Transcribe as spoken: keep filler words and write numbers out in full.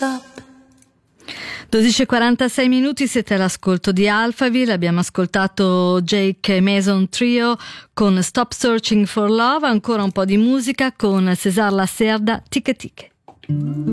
stop. dodici e quarantasei minuti, siete all'ascolto di Alphaville. Abbiamo ascoltato Jake Mason Trio con Stop Searching for Love, ancora un po' di musica con César Lacerda, Tique Tique.